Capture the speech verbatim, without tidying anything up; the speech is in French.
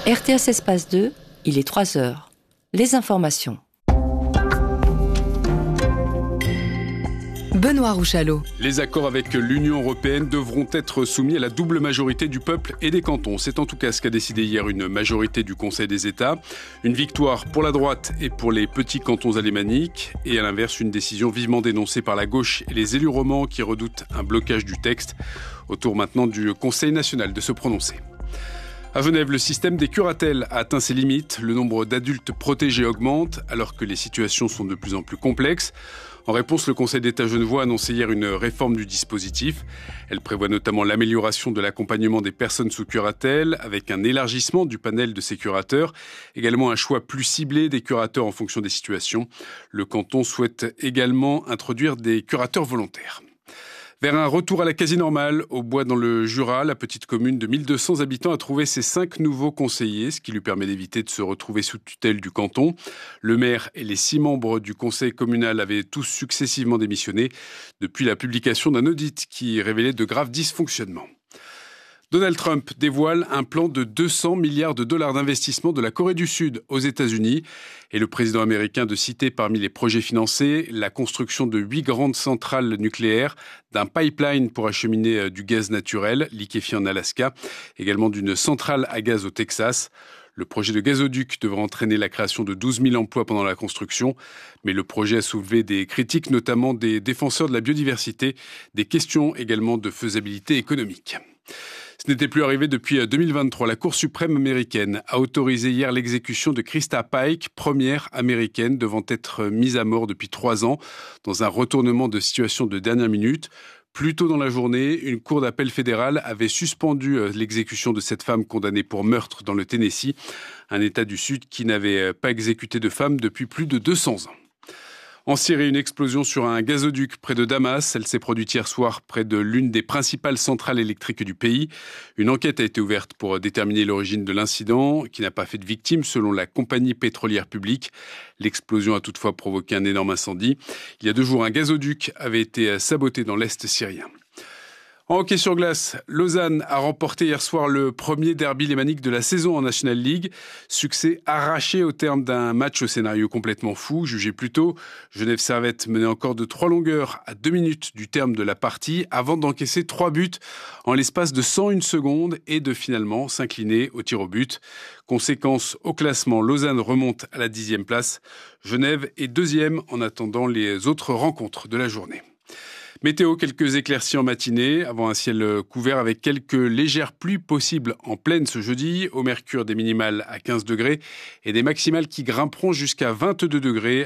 R T S Espace deux, il est trois heures. Les informations. Benoît Rouchalot. Les accords avec l'Union européenne devront être soumis à la double majorité du peuple et des cantons. C'est en tout cas ce qu'a décidé hier une majorité du Conseil des États. Une victoire pour la droite et pour les petits cantons alémaniques. Et à l'inverse, une décision vivement dénoncée par la gauche et les élus romans qui redoutent un blocage du texte. Au tour maintenant du Conseil national de se prononcer. À Genève, le système des curatelles a atteint ses limites. Le nombre d'adultes protégés augmente alors que les situations sont de plus en plus complexes. En réponse, le Conseil d'État genevois a annoncé hier une réforme du dispositif. Elle prévoit notamment l'amélioration de l'accompagnement des personnes sous curatelle avec un élargissement du panel de ces curateurs, également un choix plus ciblé des curateurs en fonction des situations. Le canton souhaite également introduire des curateurs volontaires. Vers un retour à la quasi-normale, au Bois dans le Jura, la petite commune de mille deux cents habitants a trouvé ses cinq nouveaux conseillers, ce qui lui permet d'éviter de se retrouver sous tutelle du canton. Le maire et les six membres du conseil communal avaient tous successivement démissionné depuis la publication d'un audit qui révélait de graves dysfonctionnements. Donald Trump dévoile un plan de deux cents milliards de dollars d'investissement de la Corée du Sud aux États-Unis. Et le président américain de citer parmi les projets financés la construction de huit grandes centrales nucléaires, d'un pipeline pour acheminer du gaz naturel liquéfié en Alaska, également d'une centrale à gaz au Texas. Le projet de gazoduc devrait entraîner la création de douze mille emplois pendant la construction. Mais le projet a soulevé des critiques, notamment des défenseurs de la biodiversité, des questions également de faisabilité économique. Ce n'était plus arrivé depuis deux mille vingt-trois. La Cour suprême américaine a autorisé hier l'exécution de Krista Pike, première américaine devant être mise à mort depuis trois ans, dans un retournement de situation de dernière minute. Plus tôt dans la journée, une cour d'appel fédérale avait suspendu l'exécution de cette femme condamnée pour meurtre dans le Tennessee, un État du Sud qui n'avait pas exécuté de femme depuis plus de deux cents ans. En Syrie, une explosion sur un gazoduc près de Damas. Elle s'est produite hier soir près de l'une des principales centrales électriques du pays. Une enquête a été ouverte pour déterminer l'origine de l'incident, qui n'a pas fait de victimes selon la compagnie pétrolière publique. L'explosion a toutefois provoqué un énorme incendie. Il y a deux jours, un gazoduc avait été saboté dans l'est syrien. En hockey sur glace, Lausanne a remporté hier soir le premier derby lémanique de la saison en National League. Succès arraché au terme d'un match au scénario complètement fou. Jugé plus tôt, Genève Servette menait encore de trois longueurs à deux minutes du terme de la partie avant d'encaisser trois buts en l'espace de cent une secondes et de finalement s'incliner au tir au but. Conséquence au classement, Lausanne remonte à la dixième place. Genève est deuxième en attendant les autres rencontres de la journée. Météo, quelques éclaircies en matinée, avant un ciel couvert avec quelques légères pluies possibles en pleine ce jeudi, au mercure des minimales à quinze degrés et des maximales qui grimperont jusqu'à vingt-deux degrés